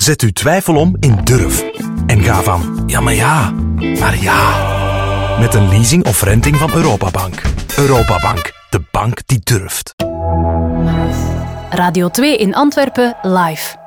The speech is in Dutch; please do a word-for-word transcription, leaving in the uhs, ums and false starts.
Zet uw twijfel om in durf. En ga van ja, maar ja, naar ja. Met een leasing of renting van Europabank. Europabank, de bank die durft. Radio twee in Antwerpen live.